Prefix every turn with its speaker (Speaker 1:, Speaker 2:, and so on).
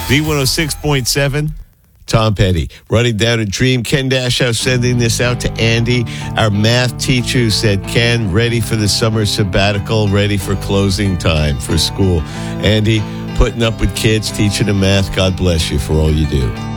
Speaker 1: V106.7. Tom Petty. Running down a dream. Ken Dashow sending this out to Andy, our math teacher, who said, Ken, ready for the summer sabbatical, ready for closing time for school. Andy, putting up with kids, teaching them math. God bless you for all you do.